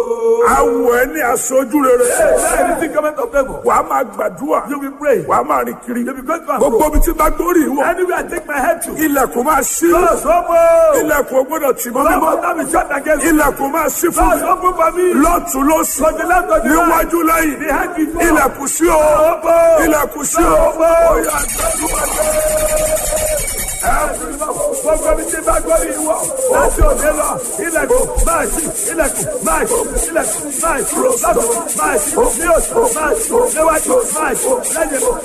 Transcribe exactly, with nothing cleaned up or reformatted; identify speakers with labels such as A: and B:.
A: Àwọ̀ ẹ ní aṣojú rere.
B: Anything government of favor.
A: Wà á máa gbàdúrà.
B: You will pray.
A: Wà á máa rìn kiri.
B: You will go to and
A: Gbogbo
B: fro.
A: ibi tí bá gbórí wọ̀.
B: Anywhere I take my head to.
A: Ilẹ̀kùn máa ṣí.
B: Doors open.
A: Ilẹ̀kùn ò gbọ́dọ̀ tì mọ́ mímọ́.
B: Doors will shut against me.
A: Ilẹ̀kùn máa ṣí fún
B: Doors
A: mi.
B: open for me.
A: Lọ́tùn lósì.
B: From the left to the right.
A: Níwájú lẹ́yìn.
B: Behind before.
A: Ilẹ̀kùn sí o.
B: Open.
A: Ilẹ̀kùn sí o.
B: Open.
A: Oyè àgbàdúrà.
B: Gbogbo mi ti bá gbórí ìwọ. Láti òde lọ. Ilẹ̀kùn máa ṣí. Ilẹ̀kùn máa ṣí. Ilẹ̀kùn máa ṣí. Lọ́tùn máa ṣí. Ní òsì máa ṣí. Níwájú máa ṣí. Lẹ́yìn.